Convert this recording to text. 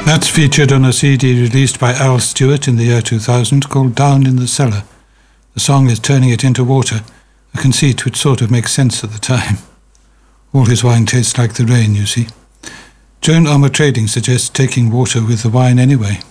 That's featured on a CD released by Al Stewart in the year 2000 called Down in the Cellar. The song is Turning It Into Water, a conceit which sort of makes sense at the time. All his wine tastes like the rain, you see. Joan Armour Trading suggests taking water with the wine anyway.